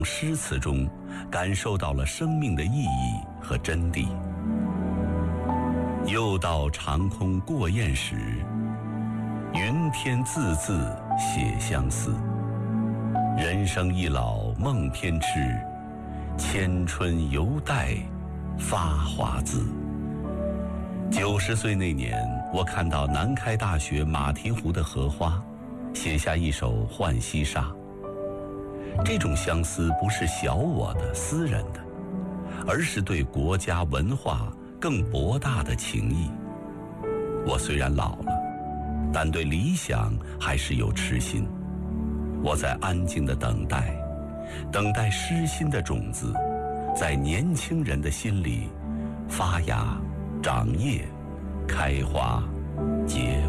诗词中感受到了生命的意义和真谛。又到长空过雁时，云天字字写相思。人生易老梦偏痴，千春犹待发华滋。90岁那年，我看到南开大学马蹄湖的荷花，写下一首《浣溪沙》。这种相思不是小我的私人的，而是对国家文化更博大的情谊。我虽然老了，但对理想还是有痴心。我在安静的等待诗心的种子在年轻人的心里发芽、长叶、开花、结